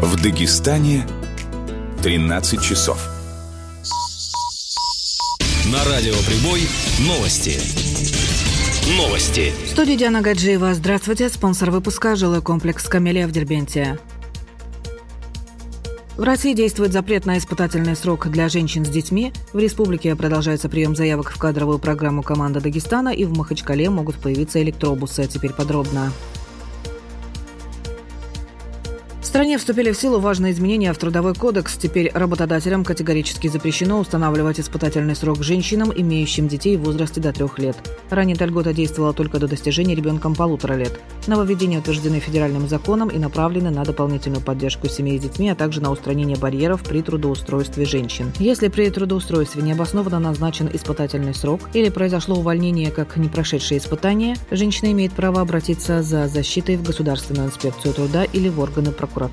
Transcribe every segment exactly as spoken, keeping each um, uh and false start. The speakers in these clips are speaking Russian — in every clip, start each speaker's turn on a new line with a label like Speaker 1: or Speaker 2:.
Speaker 1: В Дагестане тринадцать часов.
Speaker 2: На радио Прибой новости. Новости.
Speaker 3: В студии Диана Гаджиева. Здравствуйте. Спонсор выпуска – жилой комплекс «Камелия» в Дербенте. В России действует запрет на испытательный срок для женщин с детьми. В республике продолжается прием заявок в кадровую программу «Команда Дагестана», и в Махачкале могут появиться электробусы. Теперь подробно. В стране вступили в силу важные изменения в Трудовой кодекс. Теперь работодателям категорически запрещено устанавливать испытательный срок женщинам, имеющим детей в возрасте до трех лет. Ранее эта льгота действовала только до достижения ребенком полутора лет. Нововведения утверждены федеральным законом и направлены на дополнительную поддержку семей с детьми, а также на устранение барьеров при трудоустройстве женщин. Если при трудоустройстве необоснованно назначен испытательный срок или произошло увольнение как не прошедшее испытание, женщина имеет право обратиться за защитой в Государственную инспекцию труда или в органы прокуратуры.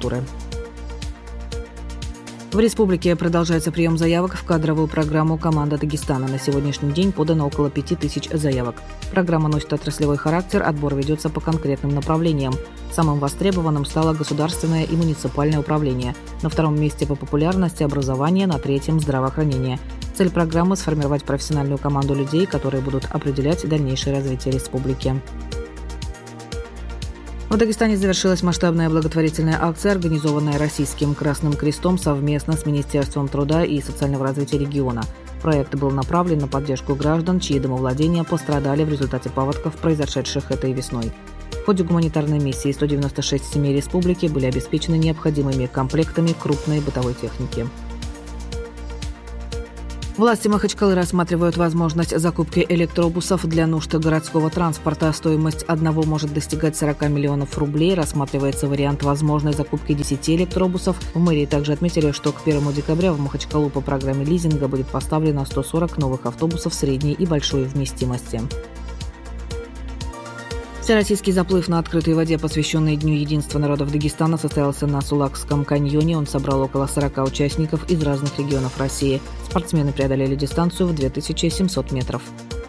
Speaker 3: В республике продолжается прием заявок в кадровую программу «Команда Дагестана». На сегодняшний день подано около пяти тысяч заявок. Программа носит отраслевой характер, отбор ведется по конкретным направлениям. Самым востребованным стало государственное и муниципальное управление. На втором месте по популярности образование, на третьем – здравоохранение. Цель программы – сформировать профессиональную команду людей, которые будут определять дальнейшее развитие республики. В Дагестане завершилась масштабная благотворительная акция, организованная Российским Красным Крестом совместно с Министерством труда и социального развития региона. Проект был направлен на поддержку граждан, чьи домовладения пострадали в результате паводков, произошедших этой весной. В ходе гуманитарной миссии сто девяносто шесть семей республики были обеспечены необходимыми комплектами крупной бытовой техники. Власти Махачкалы рассматривают возможность закупки электробусов для нужд городского транспорта. Стоимость одного может достигать сорок миллионов рублей. Рассматривается вариант возможной закупки десяти электробусов. В мэрии также отметили, что к первому декабря в Махачкалу по программе лизинга будет поставлено сто сорок новых автобусов средней и большой вместимости. Всероссийский заплыв на открытой воде, посвященный Дню единства народов Дагестана, состоялся на Сулакском каньоне. Он собрал около сорока участников из разных регионов России. Спортсмены преодолели дистанцию в две тысячи семьсот метров.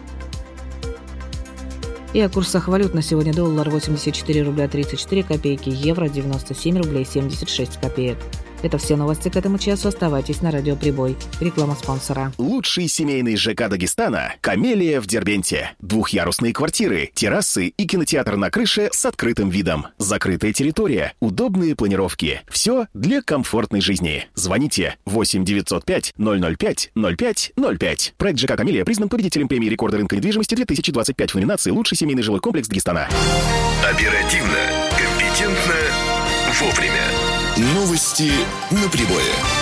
Speaker 3: И о курсах валют на сегодня: доллар восемьдесят четыре рубля тридцать четыре копейки, евро девяносто семь рублей семьдесят шесть копеек. Это все новости к этому часу. Оставайтесь на радио Прибой. Реклама спонсора.
Speaker 4: Лучший семейный ЖК Дагестана – «Камелия» в Дербенте. Двухъярусные квартиры, террасы и кинотеатр на крыше с открытым видом. Закрытая территория, удобные планировки. Все для комфортной жизни. Звоните восемь девятьсот пять ноль ноль пять ноль пять ноль пять. Проект ЖК «Камелия» признан победителем премии рекорда рынка недвижимости две тысячи двадцать пять в номинации «Лучший семейный жилой комплекс Дагестана».
Speaker 5: Оперативно, компетентно, вовремя. Новости на Прибое.